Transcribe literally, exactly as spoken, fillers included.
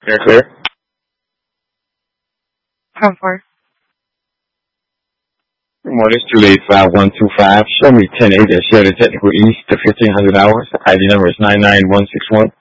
You're clear. From four. Mortgage two eight five one two five. Show me ten eight at Sheridan Technical East to fifteen hundred hours. I D number is nine nine one six one.